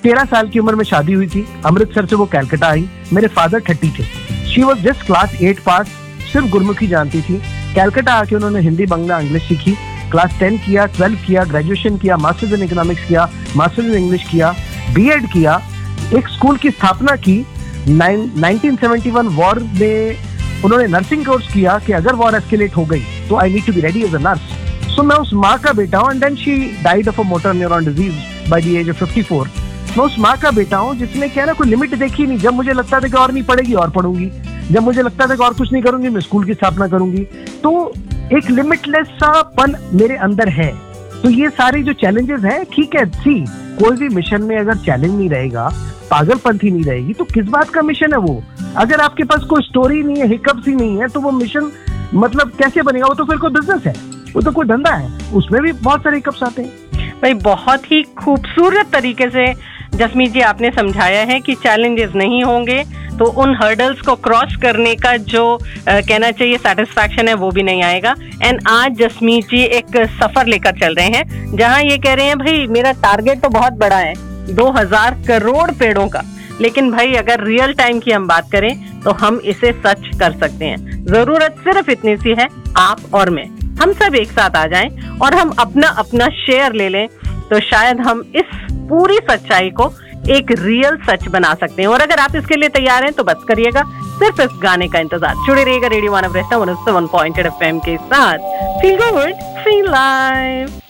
13 साल की उम्र में शादी हुई थी। अमृतसर से वो कलकत्ता आई। मेरे फादर 30 थे। शी वॉज जस्ट क्लास 8 पास, सिर्फ गुरमुखी जानती थी। कलकत्ता आके उन्होंने हिंदी, बंगला, इंग्लिश सीखी। क्लास 10 किया, 12 किया, ग्रेजुएशन किया, मास्टर्स इन इकोनॉमिक्स किया, मास्टर्स इन इंग्लिश किया, बीएड किया, एक स्कूल की स्थापना की। 1971 वॉर में उन्होंने नर्सिंग कोर्स किया कि अगर वॉर एस्केलेट हो गई तो I need to be ready as a nurse. सो मैं उस माँ का बेटा हूँ, and then she died of a motor neuron disease by the age of 54। मैं उस माँ का बेटा हूँ जिसने क्या ना कोई लिमिट देखी नहीं। जब मुझे लगता था कि और नहीं पढ़ेगी और पढ़ूंगी, जब मुझे लगता था कि और कुछ नहीं करूंगी, मैं स्कूल की स्थापना करूंगी। तो एक लिमिटलेस सा पन मेरे अंदर है। तो ये सारे जो चैलेंजेस हैं, ठीक है, सी कोई भी मिशन में अगर चैलेंज नहीं रहेगा, पागलपंथी नहीं रहेगी, तो किस बात का मिशन है वो? अगर आपके पास कोई स्टोरी नहीं है, हिकअप्स ही नहीं है, तो वो मिशन मतलब कैसे बनेगा? वो तो फिर कोई बिजनेस है, वो तो कोई धंधा है, उसमें भी बहुत सारे हिकअप्स आते हैं। भाई बहुत ही खूबसूरत तरीके से जसमीत जी आपने समझाया है कि चैलेंजेस नहीं होंगे तो उन हर्डल्स को क्रॉस करने का जो कहना चाहिए सेटिस्फैक्शन है वो भी नहीं आएगा। एंड आज जसमीत जी एक सफर लेकर चल रहे हैं जहां ये कह रहे हैं भाई मेरा टारगेट तो बहुत बड़ा है 2000 करोड़ पेड़ों का, लेकिन भाई अगर रियल टाइम की हम बात करें तो हम इसे सच कर सकते हैं। जरूरत सिर्फ इतनी सी है, आप और मैं, हम सब एक साथ आ जाएं और हम अपना अपना शेयर ले लें तो शायद हम इस पूरी सच्चाई को एक रियल सच बना सकते हैं। और अगर आप इसके लिए तैयार हैं तो बस करिएगा सिर्फ इस गाने का इंतजार। जुड़े रहिएगा रेडियो मानव रेस्टा 107.8 FM के साथ। Feel good, feel live.